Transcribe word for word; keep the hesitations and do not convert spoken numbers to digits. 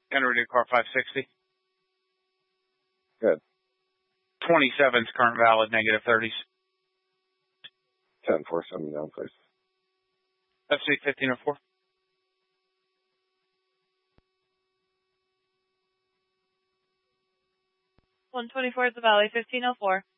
Enter new car five sixty. Good. twenty-seven's current valid, negative thirties. ten four seven down, please. F C fifteen oh four. one twenty-four at the Valley, fifteen oh four.